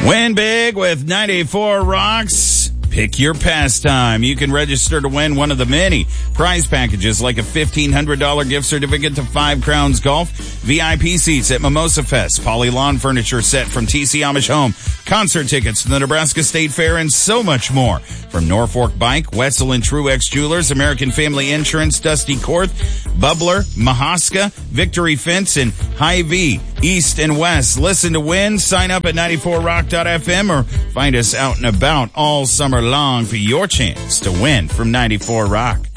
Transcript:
Win big with 94 Rocks. Pick your pastime. You can register to win one of the many prize packages like a $1,500 gift certificate to Five Crowns Golf, VIP seats at Mimosa Fest, Poly Lawn Furniture set from TC Amish Home, concert tickets to the Nebraska State Fair, and so much more. From Norfolk Bike, Wetzel and Truex Jewelers, American Family Insurance, Dusty Korth, Bubbler, Mahaska, Victory Fence, and Hy-Vee, East and West. Listen to win. Sign up at 94rock.fm or find us out and about all summer long for your chance to win from 94 Rock.